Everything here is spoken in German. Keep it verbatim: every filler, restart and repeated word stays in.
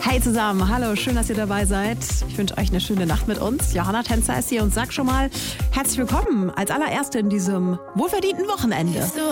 Hey zusammen, hallo, schön, dass ihr dabei seid. Ich wünsche euch eine schöne Nacht mit uns. Johanna Tänzer ist hier und sag schon mal herzlich willkommen als allererste in diesem wohlverdienten Wochenende.